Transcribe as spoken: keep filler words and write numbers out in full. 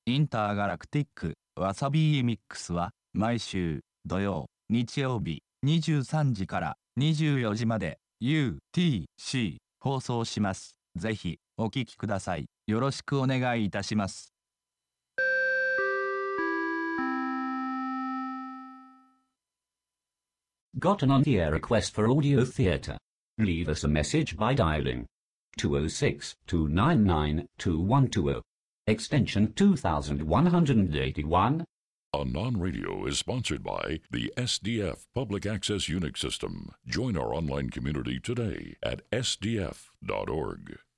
インターガラクティックわさびミックスは毎週土曜、日曜日にじゅうさんじからにじゅうよじまで ユーティーシー 放送します。ぜひお聞きください。よろしくお願いいたします。 Got an on-the-air request for audio theatre? Leave us a message by dialing two oh six, two nine nine, two one two oh, extension two thousand one hundred eighty-one. Anon Radio is sponsored by the S D F Public Access Unix System. Join our online community today at S D F dot org.